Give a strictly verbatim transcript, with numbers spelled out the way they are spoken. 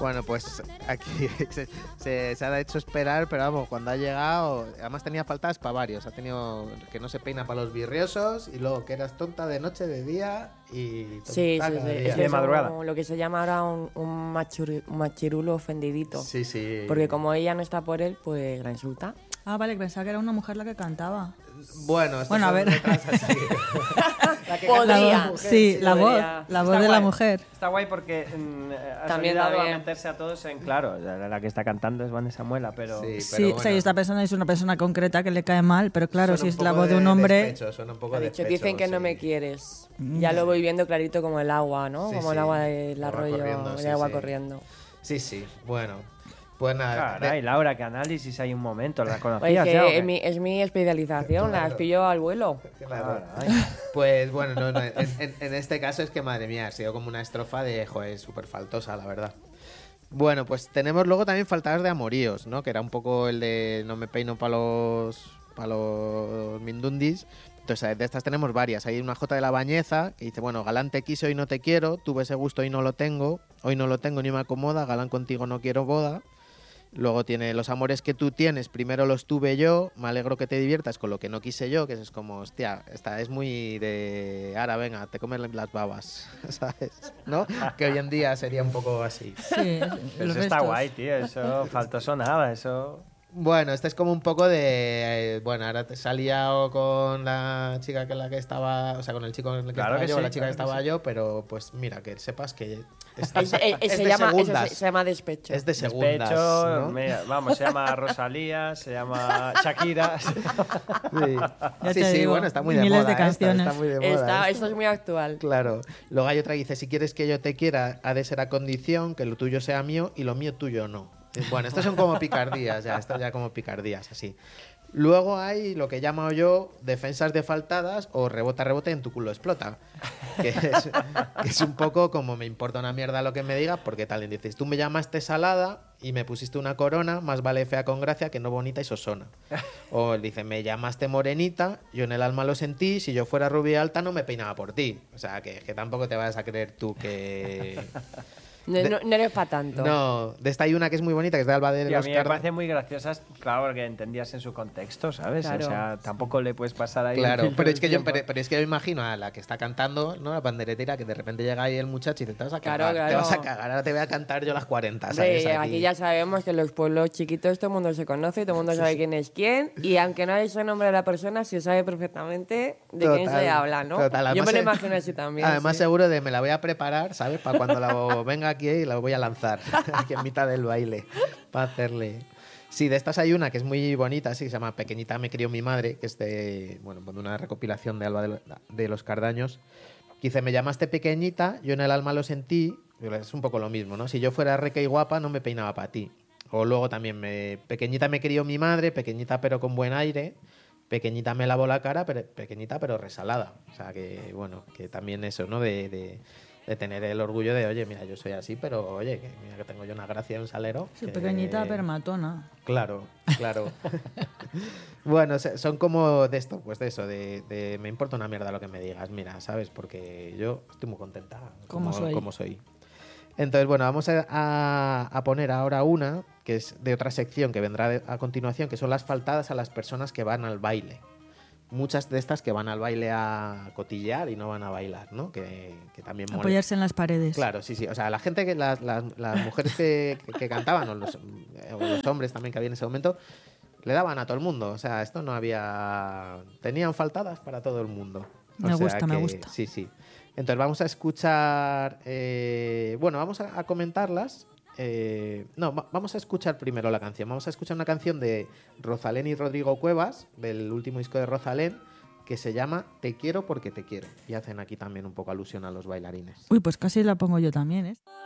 Bueno, pues aquí se, se, se ha hecho esperar, pero vamos, cuando ha llegado, además tenía faltas para varios. Ha tenido que no se peina para los birriosos y luego que eras tonta de noche, de día y tonta Sí, sí, cada sí. día. Es de madrugada. como lo que se llama ahora un, un, machuri- un machirulo ofendidito. Sí, sí. Porque como ella no está por él, pues la insulta. Ah, vale, pensaba que era una mujer la que cantaba. Bueno, esto Bueno, a ver. así. La que La canta. voz, sí, la voz, podría. la voz Está de la guay. mujer. Está guay porque mm, ha También, ayudado a también. meterse a todos en claro. La, la que está cantando es Vanessa Muela, pero... Sí, Sí, pero o sea, bueno, y esta persona es una persona concreta que le cae mal, pero claro, suena si un es la poco voz de un hombre... despecho, suena un poco Ha de dicho, despecho, dicen que no sí. me quieres. Ya lo voy viendo clarito como el agua, ¿no? Sí, como sí. el agua del El agua arroyo, corriendo, el sí, agua sí. corriendo. Sí, sí, bueno. Pues nada. Caray, de- Laura, qué análisis hay un momento. ¿La Oye, conocías que ya o qué? es, mi, es mi especialización, Claro. las pillo al vuelo. Claro. Caray. Pues bueno, no, no, en, en- en este caso es que madre mía, ha sido como una estrofa de, joder, súper faltosa, la verdad. Bueno, pues tenemos luego también faltadas de amoríos, ¿no? Que era un poco el de no me peino para los, pa los mindundis. Entonces, de estas tenemos varias. Hay una Jota de la Bañeza que dice, bueno, galán te quise, hoy no te quiero, tuve ese gusto y no lo tengo, hoy no lo tengo ni me acomoda, galán contigo no quiero boda. Luego tiene los amores que tú tienes, primero los tuve yo, me alegro que te diviertas con lo que no quise yo, que eso es como, hostia, esta es muy de, ahora venga, te comes las babas, ¿sabes? ¿No? Que hoy en día sería un poco así. Sí, Pero los eso está restos. guay, tío. Eso faltoso nada, eso... Bueno, este es como un poco de, eh, bueno, ahora te salía con la chica que la que estaba, o sea, con el chico con el que Claro estaba que yo, sí, la chica claro que que estaba sí. yo, pero pues mira, que sepas que es, Es- es- es se, de llama, eso segundas. se, se llama despecho. Es de segundas, Despecho, ¿no? mira, vamos, se llama Rosalía, se llama Shakira. Sí, Ya sí, te sí, digo, bueno, está muy de miles moda. de esta, canciones. está muy de moda. Está, esta. esto es muy actual. Claro. Luego hay otra que dice, si quieres que yo te quiera, ha de ser a condición que lo tuyo sea mío y lo mío tuyo no. Bueno, estos son como picardías, ya, esto ya como picardías, así. Luego hay lo que llamo yo defensas defaltadas o rebota, rebote en tu culo explota. Que es, que es un poco como me importa una mierda lo que me digas, porque tal, y dices, tú me llamaste salada y me pusiste una corona, más vale fea con gracia que no bonita y sosona. O dice, me llamaste morenita, yo en el alma lo sentí, si yo fuera rubia alta no me peinaba por ti. O sea, que, que tampoco te vas a creer tú que... No, no, no eres para tanto. No, de esta hay una que es muy bonita, que es de Alba de Y a los mí me Carda- parece muy graciosas, claro, porque entendías en su contexto, ¿sabes? Claro. O sea, tampoco le puedes pasar ahí... Claro, el filtro pero es del que yo tiempo. pero, pero es que yo imagino a la que está cantando, ¿no? La panderetera, que de repente llega ahí el muchacho y te, te vas a Claro, cagar, te claro. vas a cagar, ahora te voy a cantar yo las cuarenta, Hombre, ¿sabes? aquí ya sabemos que en los pueblos chiquitos todo el mundo se conoce, todo el mundo sabe quién es quién, y aunque no haya ese nombre de la persona, se sabe perfectamente de quién Total, se habla, ¿no? total. Yo Además, me lo eh, imagino así también. Además, sí. seguro de me la voy a preparar, ¿sabes? Para cuando la venga aquí y la voy a lanzar aquí en mitad del baile para hacerle. Sí, de estas hay una que es muy bonita, sí, que se llama Pequeñita me crió mi madre, que es de, bueno, de una recopilación de Alba de, lo- de los Cardaños. Que dice, me llamaste pequeñita, yo en el alma lo sentí. Es un poco lo mismo, ¿no? Si yo fuera rica y guapa, no me peinaba para ti. O luego también, me, pequeñita me crió mi madre, pequeñita pero con buen aire. Pequeñita me lavó la cara, pero pequeñita pero resalada. O sea que, bueno, que también eso, ¿no? De, de, de tener el orgullo de, oye, mira, yo soy así, pero oye, que mira que tengo yo una gracia en un salero. Sí, que- pequeñita pero matona. Claro, claro. Bueno, se- son como de esto, pues de eso, de, de me importa una mierda lo que me digas, mira, ¿sabes? Porque yo estoy muy contenta como, Como soy. como soy. Entonces, bueno, vamos a, a- a poner ahora una que es de otra sección que vendrá de- a continuación, que son las faltadas a las personas que van al baile. Muchas de estas que van al baile a cotillear y no van a bailar, ¿no? Que, que también mola. Apoyarse en las paredes. Claro, sí, sí. O sea, la gente, que las, las, las mujeres que, que cantaban, o los, o los hombres también que había en ese momento, le daban a todo el mundo. O sea, esto no había... Tenían faltadas para todo el mundo. O Me sea gusta, me que- gusta. Sí, sí. Entonces vamos a escuchar... eh, bueno, vamos a, a comentarlas. Eh, no, va- vamos a escuchar primero la canción. Vamos a escuchar una canción de Rosalén y Rodrigo Cuevas, del último disco de Rosalén, que se llama Te quiero porque te quiero. Y hacen aquí también un poco alusión a los bailarines. Uy, pues casi la pongo yo también, ¿eh?